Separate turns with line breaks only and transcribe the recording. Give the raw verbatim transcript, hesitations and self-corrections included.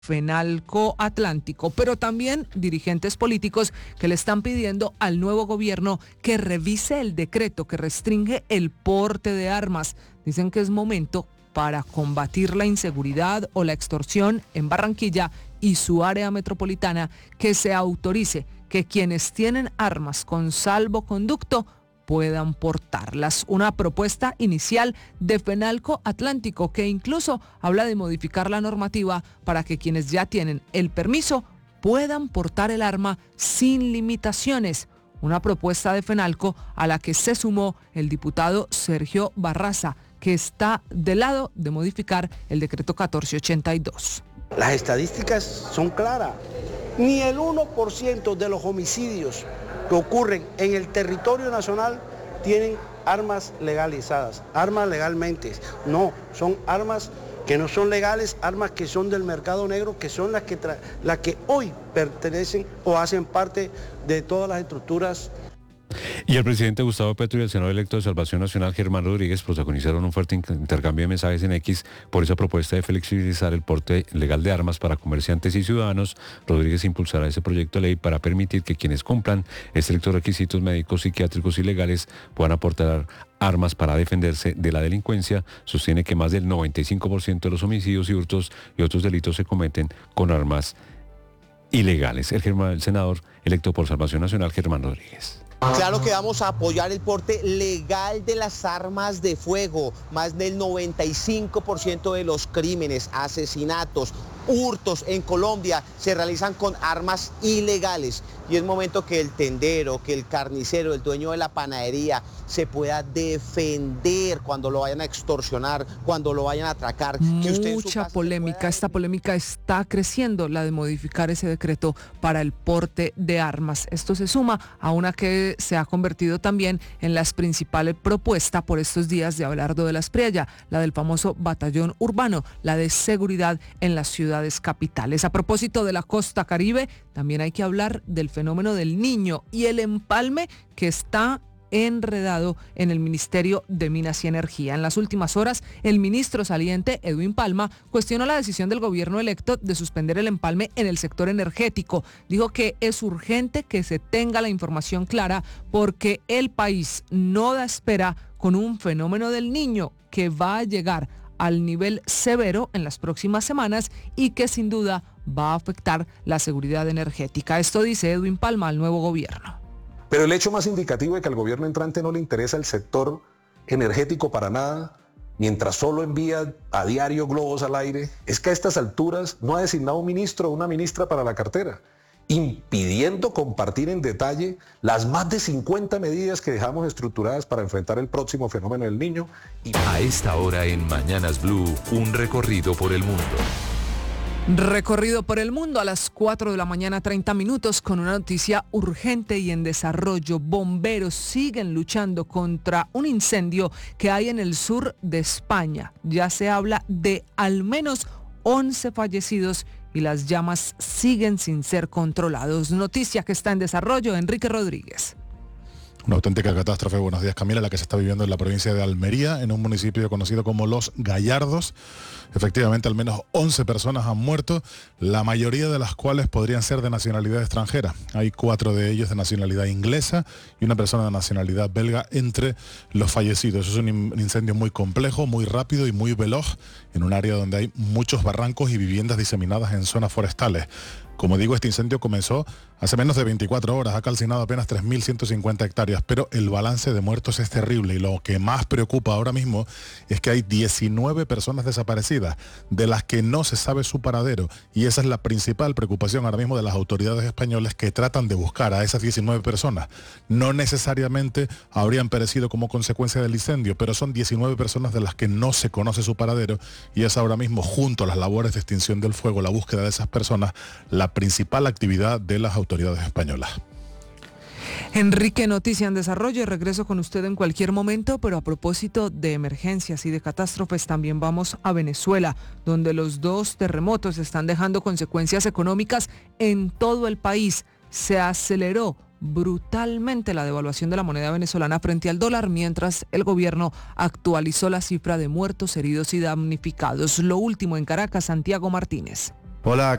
Fenalco Atlántico, pero también dirigentes políticos que le están pidiendo al nuevo gobierno que revise el decreto que restringe el porte de armas. Dicen que es momento para combatir la inseguridad o la extorsión en Barranquilla y su área metropolitana, que se autorice que quienes tienen armas con salvoconducto puedan portarlas. Una propuesta inicial de Fenalco Atlántico que incluso habla de modificar la normativa para que quienes ya tienen el permiso puedan portar el arma sin limitaciones. Una propuesta de Fenalco a la que se sumó el diputado Sergio Barraza, que está del lado de modificar el decreto catorce ochenta y dos.
Las estadísticas son claras. Ni el uno por ciento de los homicidios que ocurren en el territorio nacional tienen armas legalizadas, armas legalmente. No, son armas que no son legales, armas que son del mercado negro, que son las que, tra- las que hoy pertenecen o hacen parte de todas las estructuras.
Y el presidente Gustavo Petro y el senador electo de Salvación Nacional, Germán Rodríguez, protagonizaron un fuerte intercambio de mensajes en X por esa propuesta de flexibilizar el porte legal de armas para comerciantes y ciudadanos. Rodríguez impulsará ese proyecto de ley para permitir que quienes cumplan estrictos requisitos médicos, psiquiátricos y legales puedan aportar armas para defenderse de la delincuencia. Sostiene que más del noventa y cinco por ciento de los homicidios y hurtos y otros delitos se cometen con armas ilegales. El, Germán, el senador electo por Salvación Nacional, Germán Rodríguez.
Claro que vamos a apoyar el porte legal de las armas de fuego. Más del noventa y cinco por ciento de los crímenes, asesinatos, hurtos en Colombia se realizan con armas ilegales. Y es momento que el tendero, que el carnicero, el dueño de la panadería se pueda defender cuando lo vayan a extorsionar, cuando lo vayan a atracar. Que usted
Mucha polémica, esta polémica está creciendo, la de modificar ese decreto para el porte de armas. Esto se suma a una que se ha convertido también en la principal propuesta por estos días de Abelardo de la Espriella, la del famoso batallón urbano, la de seguridad en las ciudades capitales. A propósito de la costa Caribe, también hay que hablar del fenómeno del Niño y el empalme que está enredado en el Ministerio de Minas y Energía. En las últimas horas, el ministro saliente, Edwin Palma, cuestionó la decisión del gobierno electo de suspender el empalme en el sector energético. Dijo que es urgente que se tenga la información clara porque el país no da espera con un fenómeno del Niño que va a llegar al nivel severo en las próximas semanas y que sin duda va a afectar la seguridad energética. Esto dice Edwin Palma al nuevo gobierno.
Pero el hecho más indicativo de que al gobierno entrante no le interesa el sector energético para nada, mientras solo envía a diario globos al aire, es que a estas alturas no ha designado un ministro o una ministra para la cartera, impidiendo compartir en detalle las más de cincuenta medidas que dejamos estructuradas para enfrentar el próximo fenómeno del Niño.
Y... A esta hora en Mañanas Blue, un recorrido por el mundo.
Recorrido por el mundo a las cuatro de la mañana, treinta minutos, con una noticia urgente y en desarrollo. Bomberos siguen luchando contra un incendio que hay en el sur de España. Ya se habla de al menos once fallecidos y las llamas siguen sin ser controlados. Noticia que está en desarrollo, Enrique Rodríguez.
Una auténtica catástrofe, buenos días Camila, la que se está viviendo en la provincia de Almería, en un municipio conocido como Los Gallardos. Efectivamente, al menos once personas han muerto, la mayoría de las cuales podrían ser de nacionalidad extranjera. Hay cuatro de ellos de nacionalidad inglesa y una persona de nacionalidad belga entre los fallecidos. Es un incendio muy complejo, muy rápido y muy veloz, en un área donde hay muchos barrancos y viviendas diseminadas en zonas forestales. Como digo, este incendio comenzó hace menos de veinticuatro horas, ha calcinado apenas tres mil ciento cincuenta hectáreas, pero el balance de muertos es terrible y lo que más preocupa ahora mismo es que hay diecinueve personas desaparecidas, de las que no se sabe su paradero, y esa es la principal preocupación ahora mismo de las autoridades españolas, que tratan de buscar a esas diecinueve personas. No necesariamente habrían perecido como consecuencia del incendio, pero son diecinueve personas de las que no se conoce su paradero, y es ahora mismo, junto a las labores de extinción del fuego, la búsqueda de esas personas, la principal actividad de las autoridades españolas.
Enrique, noticia en desarrollo, regreso con usted en cualquier momento, pero a propósito de emergencias y de catástrofes, también vamos a Venezuela, donde los dos terremotos están dejando consecuencias económicas en todo el país. Se aceleró brutalmente la devaluación de la moneda venezolana frente al dólar, mientras el gobierno actualizó la cifra de muertos, heridos y damnificados. Lo último en Caracas, Santiago Martínez.
Hola.